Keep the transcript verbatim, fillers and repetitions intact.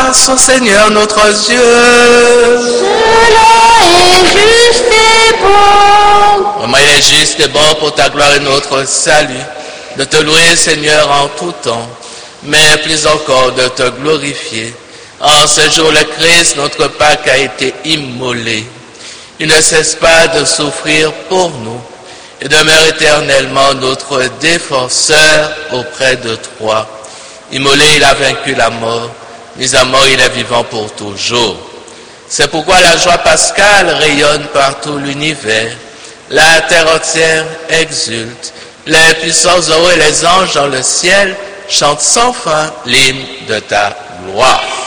grâce au Seigneur notre Dieu. Cela est juste et bon. Vraiment, il est juste et bon pour ta gloire et notre salut, de te louer, Seigneur, en tout temps, mais plus encore de te glorifier. En ce jour, le Christ, notre Pâque, a été immolé. Il ne cesse pas de souffrir pour nous et demeure éternellement notre défenseur auprès de toi. Immolé, il a vaincu la mort, mis à mort, il est vivant pour toujours. C'est pourquoi la joie pascale rayonne par tout l'univers. La terre entière exulte. Les puissants heureux et les anges dans le ciel chantent sans fin l'hymne de ta gloire.